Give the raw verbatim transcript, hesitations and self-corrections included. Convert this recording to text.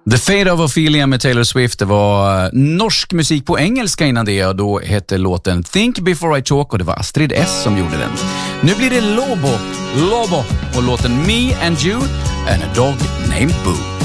The Fate of Ophelia med Taylor Swift. Det var norsk musik på engelska innan det, och då hette låten Think Before I Talk, och det var Astrid S som gjorde den. Nu blir det Lobo, Lobo och låten Me and You and a Dog Named Boo.